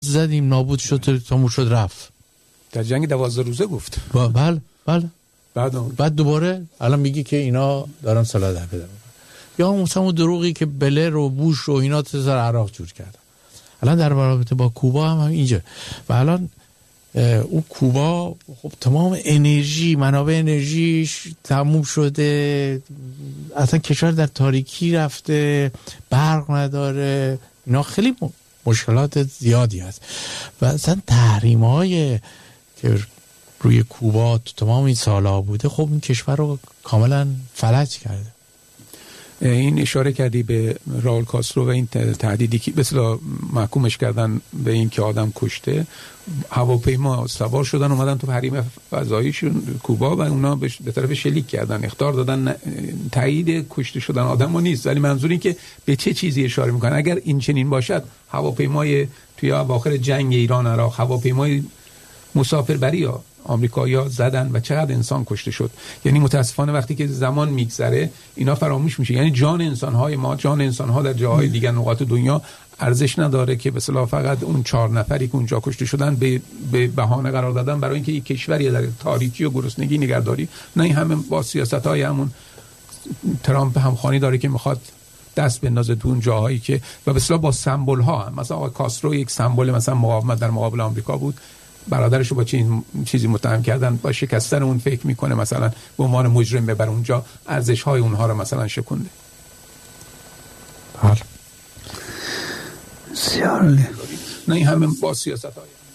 زدیم نابود شد تموم شد رفت. در جنگ 12 روزه گفت. بله بعد دوباره الان میگی که اینا دارن سلاح در بدن. یا مثلا اون دروغی که بلر و بوش و اینا تزار عراق جور کردن. الان در رابطه با کوبا هم اینجا و الان اون کوبا خب تمام انرژی منابع انرژیش تموم شده، اصلا کشور در تاریکی رفته، برق نداره، اینا خیلی مشکلات زیادی هست و اصلا تحریم‌های که روی کوبا تو تمام این سالها بوده خب این کشور رو کاملا فلج کرده. این اشاره کردی به راول کاسترو و این تهدیدی که مثلا محکومش کردن به این که آدم کشته، هواپیما سوار شدن اومدن تو حریم فضاییشون کوبا و اونا به طرف شلیک کردن، اخطار دادن، تایید کشته شدن آدمو نیست، ولی منظور این که به چه چیزی اشاره میکنن. اگر این چنین باشد هواپیمای توی اواخر جنگ ایران عراق هواپیمای مسافربری ها آمریکایی‌ها زدن و چقدر انسان کشته شد. یعنی متاسفانه وقتی که زمان میگذره اینا فراموش میشه. یعنی جان انسان‌های ما، جان انسان‌ها در جاهای دیگر نقاط دنیا ارزش نداره که به اصطلاح فقط اون 4 نفری که اونجا کشته شدن به بهانه قرار دادن برای اینکه یک کشوری در تاریکی و گرسنگی نگهداری. نه، این همه با سیاست‌های همون ترامپ همخوانی داره که میخواد دست بندازه تو اون جاهایی که و به اصطلاح با سمبل‌ها هم. مثلا آقای کاسترو یک سمبل مثلا مقاومت در مقابل آمریکا بود، برادرش رو با چیزی متهم کردن، با شکستن اون فکر میکنه مثلا به عنوان مجرم ببر اونجا، ارزش های اونها رو مثلا شکنده. بسیار عالی. نه این همه با سیاست های